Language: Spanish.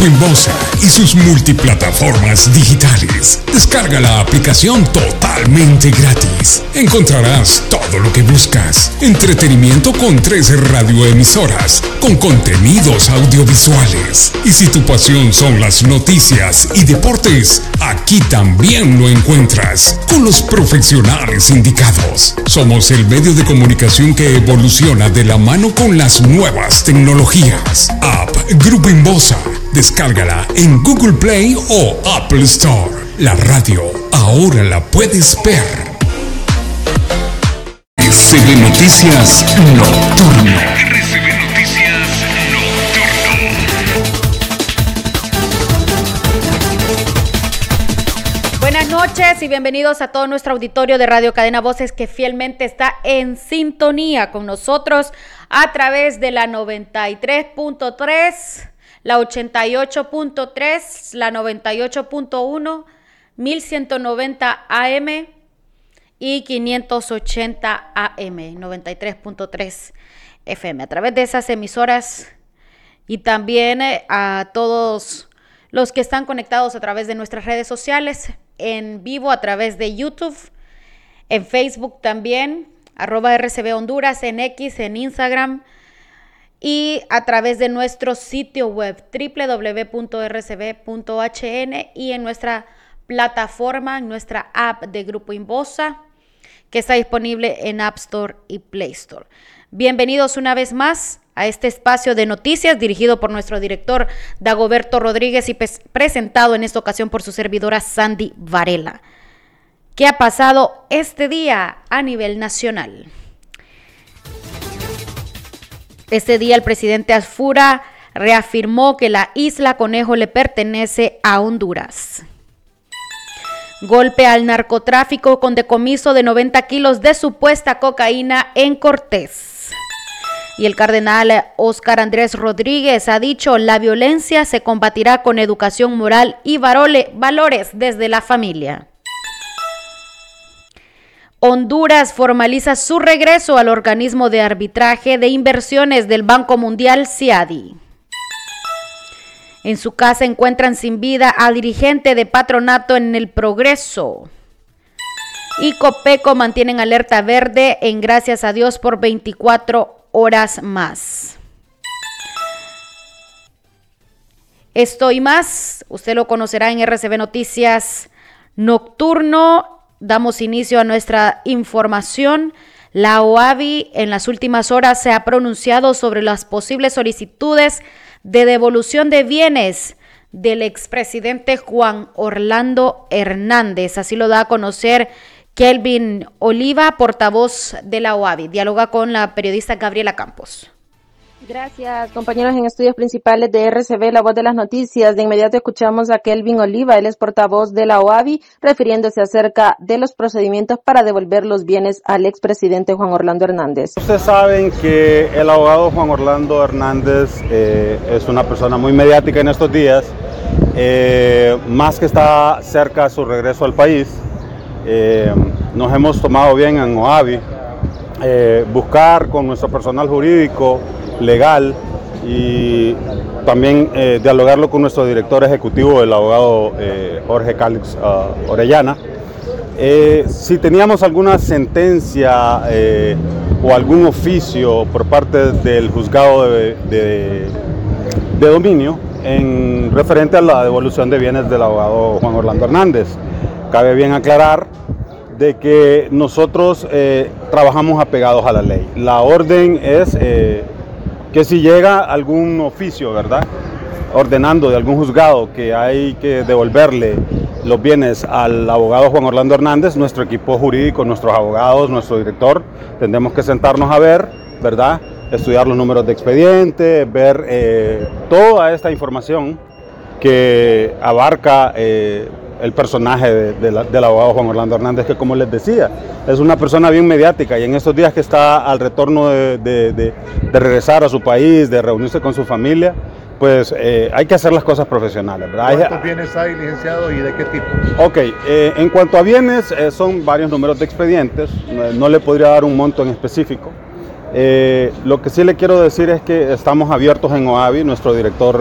Grupo Inbosa y sus multiplataformas digitales. Descarga la aplicación totalmente gratis. Encontrarás todo lo que buscas. Entretenimiento con 13 radioemisoras, con contenidos audiovisuales. Y si tu pasión son las noticias y deportes, aquí también lo encuentras, con los profesionales indicados. Somos el medio de comunicación que evoluciona de la mano con las nuevas tecnologías. App Grupo Inbosa. Descárgala en Google Play o Apple Store. La radio ahora la puedes ver. RCB Noticias Nocturno. RCB Noticias Nocturno. Buenas noches y bienvenidos a todo nuestro auditorio de Radio Cadena Voces que fielmente está en sintonía con nosotros a través de la 93.3, la 88.3, la 98.1, 1190 AM y 580 AM, 93.3 FM. A través de esas emisoras y también a todos los que están conectados a través de nuestras redes sociales, en vivo a través de YouTube, en Facebook también, @RCB Honduras, en X, en Instagram y a través de nuestro sitio web www.rcb.hn y en nuestra plataforma, en nuestra app de Grupo Inbosa, que está disponible en App Store y Play Store. Bienvenidos una vez más a este espacio de noticias dirigido por nuestro director Dagoberto Rodríguez y presentado en esta ocasión por su servidora Sandy Varela. ¿Qué ha pasado este día a nivel nacional? Este día el presidente Asfura reafirmó que la isla Conejo le pertenece a Honduras. Golpe al narcotráfico con decomiso de 90 kilos de supuesta cocaína en Cortés. Y el cardenal Óscar Andrés Rodríguez ha dicho: la violencia se combatirá con educación moral y valores desde la familia. Honduras formaliza su regreso al organismo de arbitraje de inversiones del Banco Mundial, CIADI. En su casa encuentran sin vida al dirigente de patronato en El Progreso. Y Copeco mantienen alerta verde en Gracias a Dios por 24 horas más. Esto y más, usted lo conocerá en RCB Noticias Nocturno. Damos inicio a nuestra información. La OAVI en las últimas horas se ha pronunciado sobre las posibles solicitudes de devolución de bienes del expresidente Juan Orlando Hernández. Así lo da a conocer Kelvin Oliva, portavoz de la OAVI. Dialoga con la periodista Gabriela Campos. Gracias, compañeros en estudios principales de RCB, la voz de las noticias. De inmediato escuchamos a Kelvin Oliva, él es portavoz de la OAVI, refiriéndose acerca de los procedimientos para devolver los bienes al expresidente Juan Orlando Hernández. Ustedes saben que el abogado Juan Orlando Hernández es una persona muy mediática en estos días, más que está cerca de su regreso al país. Nos hemos tomado bien en OAVI buscar con nuestro personal jurídico, legal y también dialogarlo con nuestro director ejecutivo, el abogado Jorge Cálix Orellana. Si teníamos alguna sentencia o algún oficio por parte del juzgado de dominio en referente a la devolución de bienes del abogado Juan Orlando Hernández. Cabe bien aclarar de que nosotros trabajamos apegados a la ley. La orden es que si llega algún oficio, ¿verdad?, ordenando de algún juzgado que hay que devolverle los bienes al abogado Juan Orlando Hernández, nuestro equipo jurídico, nuestros abogados, nuestro director, tendremos que sentarnos a ver, ¿verdad?, estudiar los números de expediente, ver toda esta información que abarca el personaje del abogado Juan Orlando Hernández, que, como les decía, es una persona bien mediática y en estos días que está al retorno de regresar a su país, de reunirse con su familia, pues hay que hacer las cosas profesionales, ¿verdad? ¿Cuántos bienes hay, licenciado, y de qué tipo? Ok, en cuanto a bienes, son varios números de expedientes, no le podría dar un monto en específico. Lo que sí le quiero decir es que estamos abiertos en OAVI, nuestro director